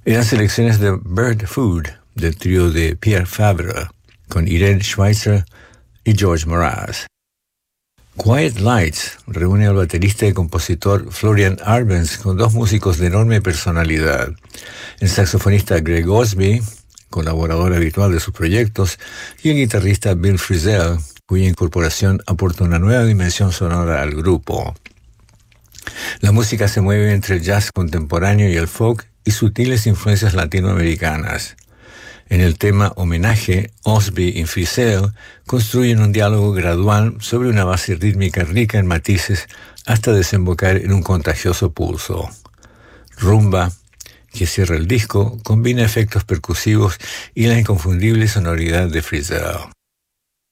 Eran selecciones de Bird Food, del trío de Pierre Fabre, con Irene Schweitzer y George Mraz. Quiet Lights reúne al baterista y compositor Florian Arbenz con dos músicos de enorme personalidad. El saxofonista Greg Osby, colaborador habitual de sus proyectos, y el guitarrista Bill Frisell, cuya incorporación aporta una nueva dimensión sonora al grupo. La música se mueve entre el jazz contemporáneo y el folk y sutiles influencias latinoamericanas. En el tema Homenaje, Osby y Frisell construyen un diálogo gradual sobre una base rítmica rica en matices hasta desembocar en un contagioso pulso. Rumba, que cierra el disco, combina efectos percusivos y la inconfundible sonoridad de Frisell.